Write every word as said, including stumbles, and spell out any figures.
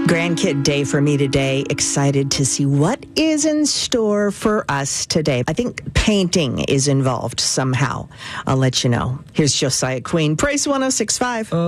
Grandkid day for me today. Excited to see what is in store for us today. I think painting is involved somehow. I'll let you know. Here's Josiah Queen. Praise one oh six point five.